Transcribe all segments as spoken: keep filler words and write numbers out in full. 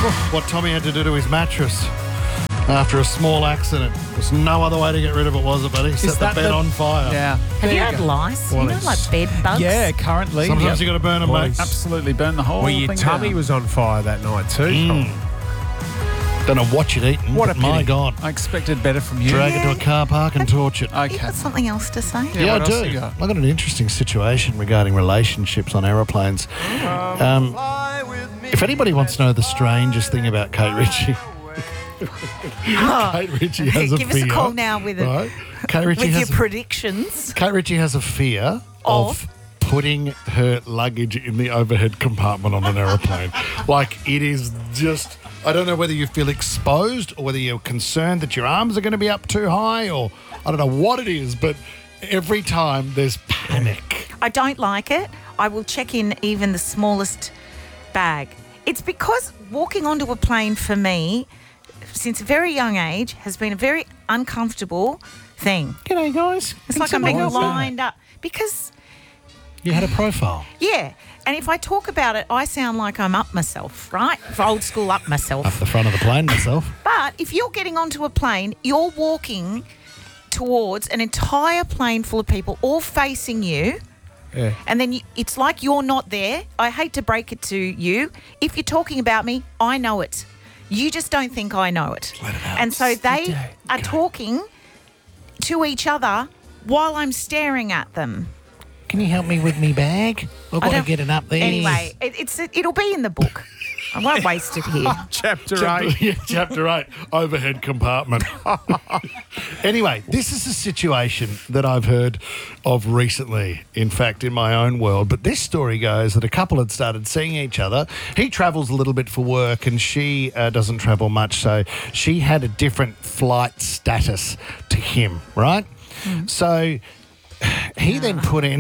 what Tommy had to do to his mattress after a small accident. There's no other way to get rid of it, was it, buddy? Set the that bed the- on fire. Yeah. Have There you had go. lice? Well, you know, it's- like bed bugs? Yeah, currently. Sometimes Yep. you got to burn them, mate. Absolutely burn the whole Well, your thing tummy down. was on fire that night too. Mm. Don't know what you'd eaten, What a but my pity. God. I expected better from you. Drag it to a car park and torch it. You Okay. got something else to say? Yeah, Yeah, I what else do. you got? I got an interesting situation regarding relationships on aeroplanes. Um, if anybody wants to know the strangest thing about Kate Ritchie, Oh, Kate Ritchie has a give fear. us a call now with, a, Right? Kate Ritchie with your has a, predictions. Kate Ritchie has a fear of, Of? putting her luggage in the overhead compartment on an aeroplane. Like, it is just... I don't know whether you feel exposed or whether you're concerned that your arms are going to be up too high, or I don't know what it is, but every time there's panic. I don't like it. I will check in even the smallest bag. It's because walking onto a plane for me, since a very young age, has been a very uncomfortable thing. G'day, guys. It's like I'm being lined up. Because, You had a profile. yeah, and if I talk about it, I sound like I'm up myself, right? For old school up myself. Up the front of the plane myself. But if you're getting onto a plane, you're walking towards an entire plane full of people all facing you. Yeah. And then you, it's like you're not there. I hate to break it to you. If you're talking about me, I know it. You just don't think I know it. Let it out. And so they don't. are talking to each other while I'm staring at them. Can you help me with me bag? I've I got to don't- get it up there. Anyway, it, it's it'll be in the book. I won't waste it here. Chapter Chapter, eight. yeah, chapter eight, overhead compartment. Anyway, this is a situation that I've heard of recently, in fact, in my own world. But this story goes that a couple had started seeing each other. He travels a little bit for work and she uh, doesn't travel much. So she had a different flight status to him, right? So he then put in,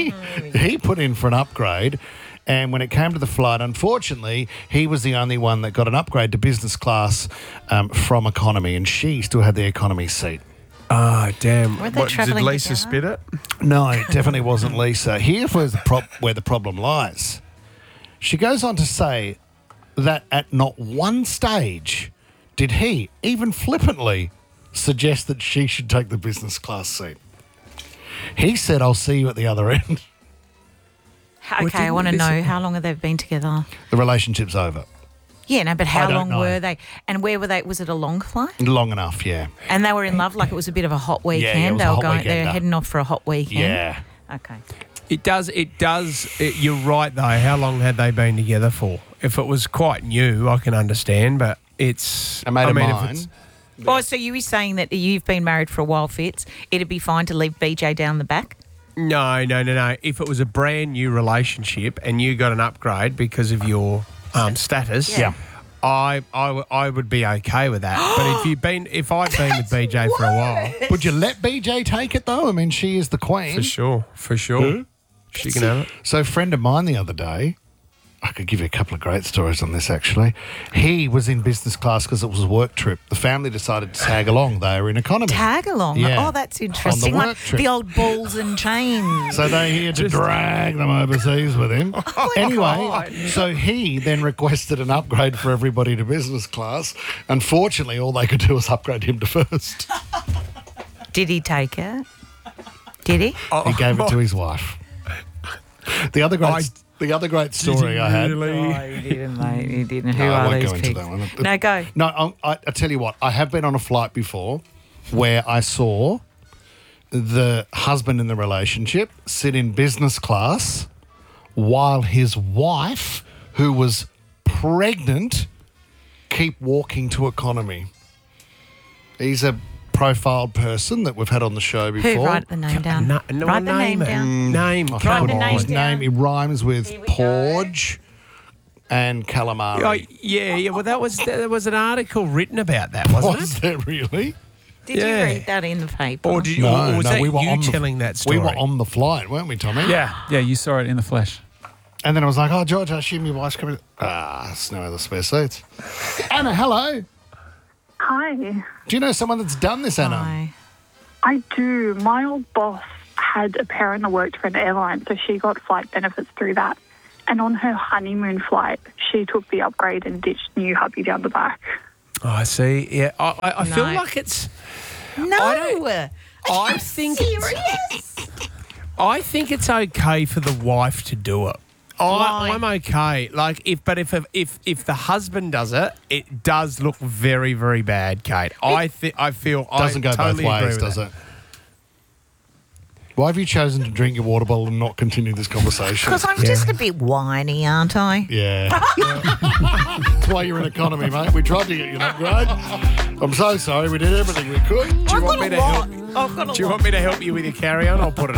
he put in for an upgrade. And when it came to the flight, unfortunately, he was the only one that got an upgrade to business class um, from economy, and she still had the economy seat. Oh, damn. Were they What, did travelling Lisa together? spit it? No, it definitely wasn't Lisa. Here's where the, prop- where the problem lies. She goes on to say that at not one stage did he, even flippantly, suggest that she should take the business class seat. He said, I'll see you at the other end. Okay, I didn't want to this- know how long have they been together? The relationship's over. Yeah, no, but I how don't long know. were they? And where were they? Was it a long flight? Long enough, yeah. And they were in love, like it was a bit of a hot yeah, it weekend. was a they were hot going, they're weekender. heading off for a hot weekend. Yeah. Okay. It does, it does, it, you're right though. How long had they been together for? If it was quite new, I can understand, but it's... A mate I of mean, if mine. it's- Oh, so you were saying that you've been married for a while, Fitz. It'd be fine to leave B J down the back? No, no, no, no. If it was a brand new relationship and you got an upgrade because of your um, status, Yeah. I, I, w- I would be okay with that. But if you've been, if I've been with B J for a while, Would you let B J take it, though? I mean, she is the queen. for sure, for sure, she can have it. So a friend of mine the other day, I could give you a couple of great stories on this, actually. He was in business class because it was a work trip. The family decided to tag along. They were in economy. Tag along? Yeah. Oh, that's interesting. work Like trip. the old balls and chains. So they had to drag them overseas with him. Anyway, so he then requested an upgrade for everybody to business class. Unfortunately, all they could do was upgrade him to first. Did he take it? Did he? He gave it to his wife. The other great, I- the other great story I had. Oh, you didn't, mate. You didn't. Who No, I are won't these go into people? that one. No, go. No, I, I, I tell you what. I have been on a flight before where I saw the husband in the relationship sit in business class while his wife, who was pregnant, keep walking to economy. He's a profiled person that we've had on the show before. Who? Write the name down. No, no, Write the name name it. down. Name. I Come can't the put name his down. name. It rhymes with Here we go. porge and calamari. Oh, yeah, yeah. Well, that was there was an article written about that, wasn't Was it? there really? Did Yeah. you read that in the paper? Or did you? No, or was no, that we were you on the- telling that story? We were on the flight, weren't we, Tommy? Yeah, yeah, you saw it in the flesh. And then I was like, oh, George, I assume your wife's coming. Ah, there's no other spare seats. Anna, hello. Hi. Do you know someone that's done this, Anna? Aye. I do. My old boss had a parent that worked for an airline, so she got flight benefits through that. And on her honeymoon flight, she took the upgrade and ditched new hubby down the back. Oh, I see. Yeah, I, I, I feel No. like it's. No. I don't- I think it's- serious. I think it's okay for the wife to do it. I, Why? I'm okay. Like if, but if if if the husband does it, it does look very very bad, Kate. I think I feel Doesn't I go totally both agree ways, with does that. it? Why have you chosen to drink your water bottle and not continue this conversation? Because I'm just a bit whiny, aren't I? Yeah. That's why you're in economy, mate. We tried to get you an upgrade. I'm so sorry. We did everything we could. Do you I've want got me a to lot. help? I've got a Do you lot. want me to help you with your carry on? I'll put it